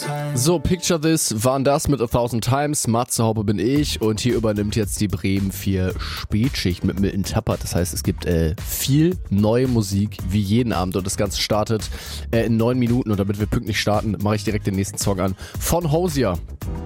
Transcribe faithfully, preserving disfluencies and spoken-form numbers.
So, Picture This waren das mit A Thousand Times. Matze Hoppe bin ich und hier übernimmt jetzt die Bremen vier Spätschicht mit Milton Tappert. Das heißt, es gibt äh, viel neue Musik wie jeden Abend und das Ganze startet äh, in neun Minuten und damit wir pünktlich starten, mache ich direkt den nächsten Song an von Hosier.